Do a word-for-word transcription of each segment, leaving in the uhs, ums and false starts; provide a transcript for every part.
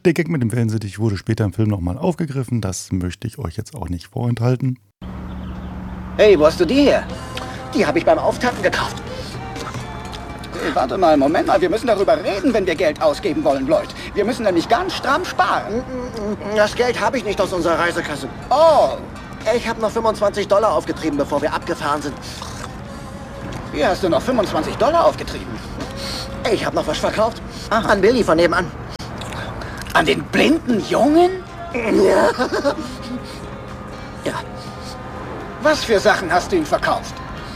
Der Gag mit dem Wellensittich wurde später im Film nochmal aufgegriffen. Das möchte ich euch jetzt auch nicht vorenthalten. Hey, wo hast du die her? Die habe ich beim Auftanken gekauft. Hey, warte mal, Moment mal. Wir müssen darüber reden, wenn wir Geld ausgeben wollen, Lloyd. Wir müssen nämlich ganz stramm sparen. Das Geld habe ich nicht aus unserer Reisekasse. Oh, Ich habe noch fünfundzwanzig Dollar aufgetrieben, bevor wir abgefahren sind. wie hast du noch fünfundzwanzig Dollar aufgetrieben? Ich habe noch was verkauft. Ach, an Billy von nebenan. An den blinden Jungen? Ja. Ja, Was für Sachen hast du ihm verkauft?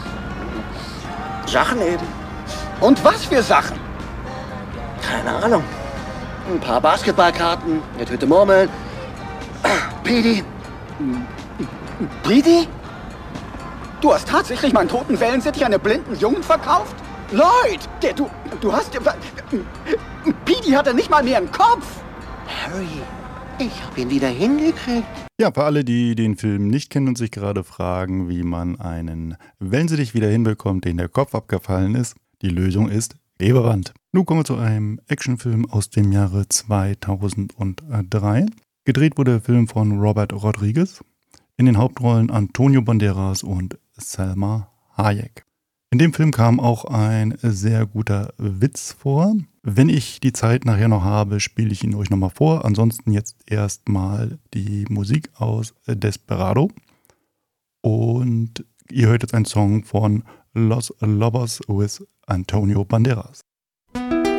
Sachen eben. Und was für Sachen? Keine Ahnung. Ein paar Basketballkarten, eine Tüte Murmeln. Pidi. Pidi? Du hast tatsächlich meinen toten Wellensittich an einen blinden Jungen verkauft? Lloyd, der, du, du hast... Pidi hatte nicht mal mehr einen Kopf. Harry, ich habe ihn wieder hingekriegt. Ja, für alle, die den Film nicht kennen und sich gerade fragen, wie man einen Wellensittich wieder hinbekommt, den der Kopf abgefallen ist, die Lösung ist Klebeband. Nun kommen wir zu einem Actionfilm aus dem Jahre zweitausenddrei. Gedreht wurde der Film von Robert Rodriguez. In den Hauptrollen Antonio Banderas und Salma Hayek. In dem Film kam auch ein sehr guter Witz vor. Wenn ich die Zeit nachher noch habe, spiele ich ihn euch nochmal vor. Ansonsten jetzt erstmal die Musik aus Desperado. Und ihr hört jetzt einen Song von Los Lobos with Antonio Banderas.